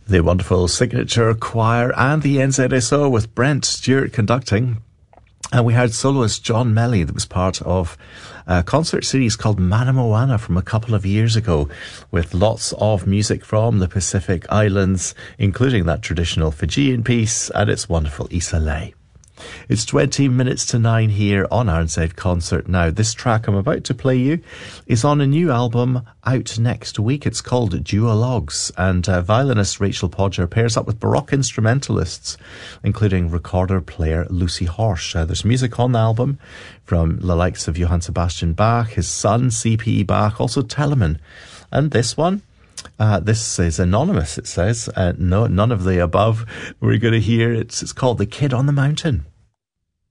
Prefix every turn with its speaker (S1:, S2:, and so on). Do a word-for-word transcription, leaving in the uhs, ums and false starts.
S1: The wonderful Signature Choir and the N Z S O with Brent Stewart conducting. And we heard soloist John Melly that was part of a concert series called Mana Moana from a couple of years ago, with lots of music from the Pacific Islands, including that traditional Fijian piece and its wonderful Issa Lei. It's twenty minutes to nine here on R N Z Concert Now. This track I'm about to play you is on a new album out next week. It's called Duologues, and uh, violinist Rachel Podger pairs up with Baroque instrumentalists, including recorder player Lucy Horsch. Uh, there's music on the album from the likes of Johann Sebastian Bach, his son C P E Bach, also Telemann. And this one, Uh, this is anonymous, it says. Uh, no, none of the above. We're going to hear it's, it's called The Kid on the Mountain.